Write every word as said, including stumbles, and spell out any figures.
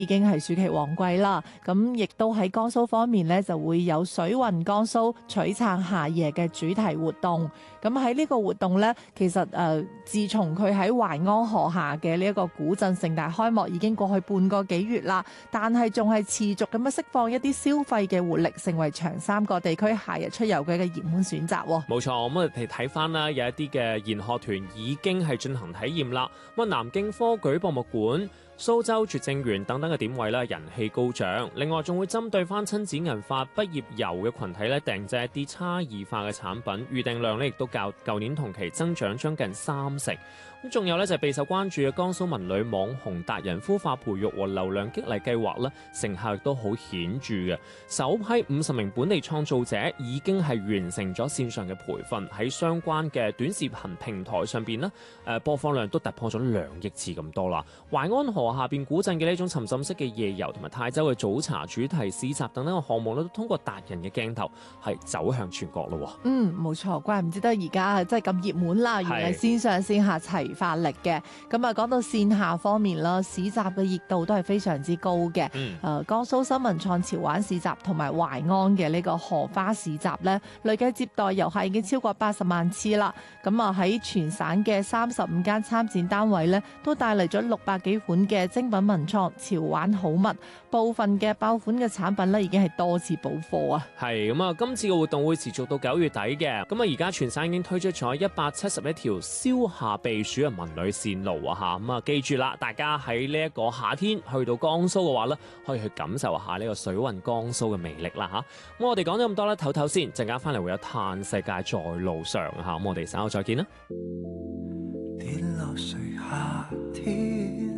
已經係暑期旺季啦，咁亦都喺江蘇方面呢，就會有水運江蘇璀璨夏夜嘅主題活動。咁喺呢個活動呢，其實誒、呃，自從佢喺淮安河下嘅呢一個古鎮盛大開幕已經過去半個幾月啦，但係仲係持續咁樣釋放一啲消費嘅活力，成為長三角地區夏日出遊嘅嘅熱門選擇。 冇錯，咁我哋睇翻啦，有一啲嘅研學團已經係進行體驗啦。咁南京科舉博物館、蘇州拙政園等等嘅點位咧，人氣高漲。另外仲會針對翻親子銀發畢業遊嘅群體咧，訂製一啲差異化嘅產品，預訂量咧亦都較舊年同期增長將近三成。咁仲有咧就係備受關注嘅江蘇文旅網紅達人孵化培育和流量激勵計劃咧，成效亦都好顯著嘅。首批五十名本地創造者已經係完成咗線上嘅培訓，喺相關嘅短視頻平台上邊咧，誒播放量都突破咗兩億次咁多啦。淮安河下邊古鎮嘅呢種沉浸式嘅夜遊同埋泰州嘅早茶主題市集等等嘅項目咧，都通過達人嘅鏡頭係走向全國咯。 嗯，冇錯，怪唔之得而家係真係咁熱門啦，原來線上線下齊發力嘅。咁啊，講到線下方面啦，市集嘅熱度都係非常之高嘅。誒、嗯呃，江蘇新文創潮玩市集同埋淮安嘅呢個荷花市集咧，累計接待遊客已經超過八十萬次啦。咁啊，喺全省嘅三十五間參展單位咧，都帶嚟咗六百幾款嘅精品文創潮玩好物，部分嘅爆款嘅產品咧已經係多次補貨啊。 係咁啊，今次嘅活動會持續到九月底嘅。咁啊，而家全省已經推出咗一百七十一條消夏避暑嘅文旅線路啊吓。咁啊，記住啦，大家喺呢一個夏天去到江蘇嘅話咧，可以去感受下呢個水運江蘇嘅魅力啦吓。咁我哋講咗咁多啦，唞唞先，陣間翻嚟會有嘆世界在路上吓。咁我哋稍後再見啦。跌落誰夏天